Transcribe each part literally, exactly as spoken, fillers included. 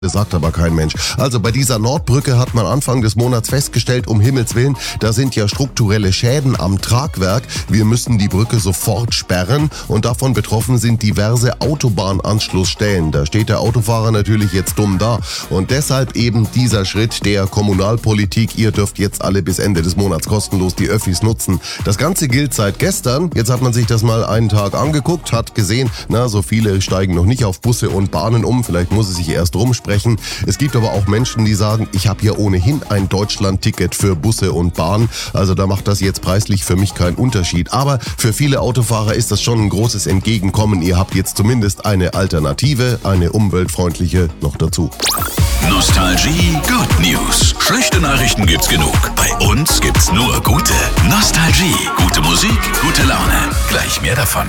Das sagt aber kein Mensch. Also bei dieser Nordbrücke hat man Anfang des Monats festgestellt, um Himmels Willen, da sind ja strukturelle Schäden am Tragwerk. Wir müssen die Brücke sofort sperren und davon betroffen sind diverse Autobahnanschlussstellen. Da steht der Autofahrer natürlich jetzt dumm da. Und deshalb eben dieser Schritt der Kommunalpolitik. Ihr dürft jetzt alle bis Ende des Monats kostenlos die Öffis nutzen. Das Ganze gilt seit gestern. Jetzt hat man sich das mal einen Tag angeguckt, hat gesehen, na, so viele steigen noch nicht auf Busse und Bahnen um. Vielleicht muss es sich erst rumsprechen. Es gibt aber auch Menschen, die sagen, ich habe hier ohnehin ein Deutschland-Ticket für Busse und Bahn. Also da macht das jetzt preislich für mich keinen Unterschied. Aber für viele Autofahrer ist das schon ein großes Entgegenkommen. Ihr habt jetzt zumindest eine Alternative, eine umweltfreundliche noch dazu. Nostalgie Good News. Schlechte Nachrichten gibt's genug. Bei uns gibt's nur gute. Nostalgie. Gute Musik, gute Laune. Gleich mehr davon.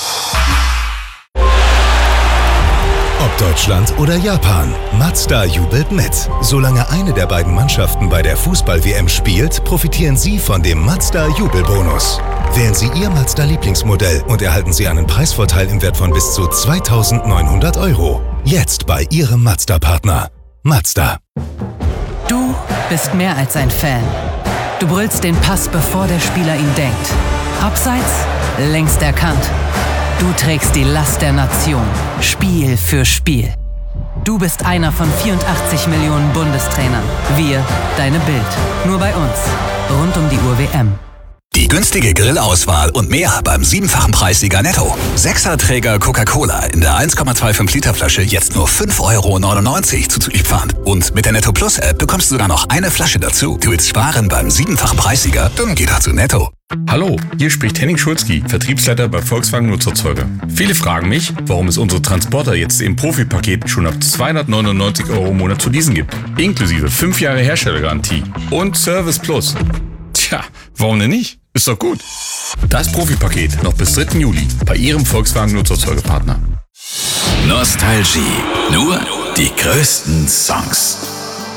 Ob Deutschland oder Japan, Mazda jubelt mit. Solange eine der beiden Mannschaften bei der Fußball-W M spielt, profitieren Sie von dem Mazda-Jubelbonus. Wählen Sie Ihr Mazda-Lieblingsmodell und erhalten Sie einen Preisvorteil im Wert von bis zu zweitausendneunhundert Euro. Jetzt bei Ihrem Mazda-Partner. Mazda. Du bist mehr als ein Fan. Du brüllst den Pass, bevor der Spieler ihn denkt. Abseits, längst erkannt. Du trägst die Last der Nation, Spiel für Spiel. Du bist einer von vierundachtzig Millionen Bundestrainern. Wir, deine Bild. Nur bei uns. Rund um die Uhr W M. Die günstige Grillauswahl und mehr beim siebenfachen Preissieger Netto. Sechserträger Coca-Cola in der eins Komma fünfundzwanzig Liter Flasche jetzt nur fünf Euro neunundneunzig zuzüglich Pfand. Und mit der Netto Plus App bekommst du sogar noch eine Flasche dazu. Du willst sparen beim siebenfachen Preissieger? Dann geh doch zu Netto. Hallo, hier spricht Henning Schulzki, Vertriebsleiter bei Volkswagen Nutzerzeuger. Viele fragen mich, warum es unsere Transporter jetzt im Profipaket schon ab zweihundertneunundneunzig Euro im Monat zu leasen gibt. Inklusive fünf Jahre Herstellergarantie und Service Plus. Tja, warum denn nicht? Ist doch gut. Das Profipaket noch bis dritten Juli bei Ihrem Volkswagen Nutzerzeugerpartner. Nostalgie. Nur die größten Songs.